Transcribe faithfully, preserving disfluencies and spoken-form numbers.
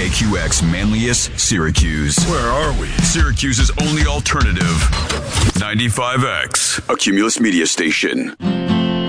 A Q X Manlius, Syracuse. Where are we? Syracuse's only alternative. ninety-five X, a Cumulus media station.